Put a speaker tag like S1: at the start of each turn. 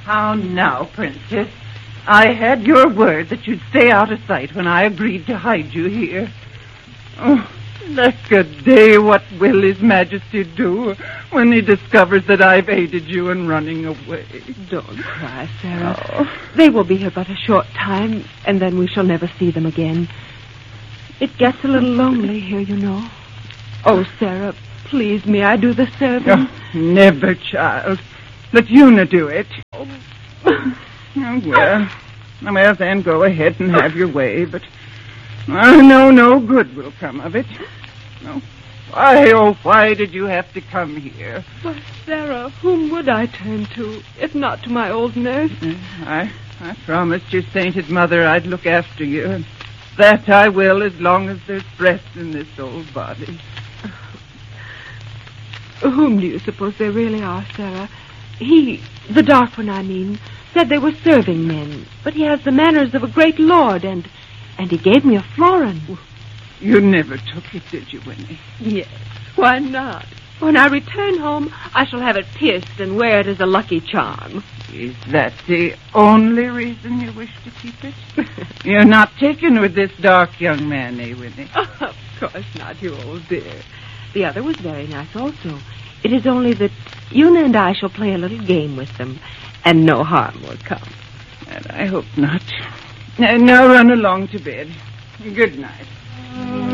S1: How now, Princess? I had your word that you'd stay out of sight when I agreed to hide you here. Oh, lack a day, what will His Majesty do when he discovers that I've aided you in running away?
S2: Don't cry, Sarah.
S1: Oh.
S2: They will be here but a short time, and then we shall never see them again. It gets a little lonely here, you know. Oh, Sarah, please, may I do the serving?
S1: Oh, never, child. Let Una do it. Oh, well, then go ahead and have your way, but no good will come of it. No. Why did you have to come here?
S2: Why, Sarah, whom would I turn to, if not to my old nurse?
S1: I promised your sainted mother I'd look after you, and that I will as long as there's breath in this old body.
S2: Whom do you suppose they really are, Sarah? He, the dark one, I mean, said they were serving men, but he has the manners of a great lord, and he gave me a florin.
S1: You never took it, did you, Winnie?
S2: Yes, why not? When I return home, I shall have it pierced and wear it as a lucky charm.
S1: Is that the only reason you wish to keep it? You're not taken with this dark young man, eh, Winnie?
S2: Oh, of course not, you old dear. The other was very nice also. It is only that Una and I shall play a little game with them, and no harm will come.
S1: And I hope not. Now run along to bed. Good night.